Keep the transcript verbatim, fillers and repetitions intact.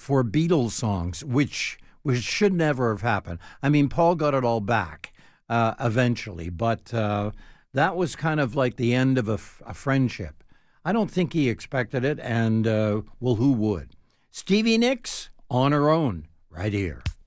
for Beatles songs, which which should never have happened. I mean, Paul got it all back uh, eventually, but uh, that was kind of like the end of a, f- a friendship. I don't think he expected it, and, uh, well, who would? Stevie Nicks, On Her Own, right here.